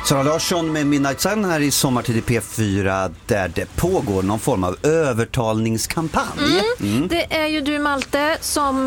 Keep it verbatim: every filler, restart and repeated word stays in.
Sara Larsson med Midnight Sun här i Sommartid i P fyra där det pågår någon form av övertalningskampanj. Mm. Mm. Det är ju du, Malte, som